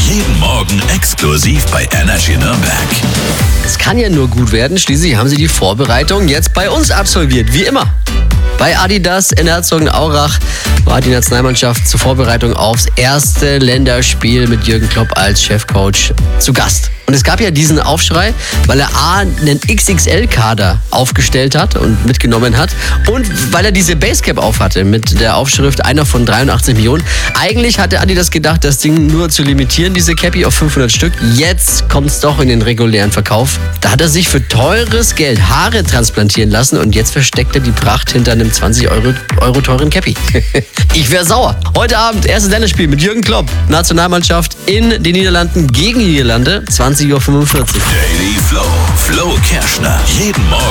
Jeden Morgen exklusiv bei Energy Nürnberg. Es kann ja nur gut werden, schließlich haben sie die Vorbereitung jetzt bei uns absolviert, wie immer. Bei Adidas in Herzogenaurach war die Nationalmannschaft zur Vorbereitung aufs erste Länderspiel mit Jürgen Klopp als Chefcoach zu Gast. Und es gab ja diesen Aufschrei, weil er einen XXL-Kader aufgestellt hat und mitgenommen hat und weil er diese Basecap aufhatte mit der Aufschrift einer von 83 Millionen. Eigentlich hatte Adidas gedacht, das Ding nur zu limitieren, diese Cappy auf 500 Stück. Jetzt kommt es doch in den regulären Verkauf. Da hat er sich für teures Geld Haare transplantieren lassen und jetzt versteckt er die Pracht hinter einem 20 Euro teuren Cappy. Ich wäre sauer. Heute Abend erstes Länderspiel mit Jürgen Klopp. Nationalmannschaft in den Niederlanden gegen die Niederlande. 20:45 Uhr. Daily Flow. Flo Kerschner. Jeden Morgen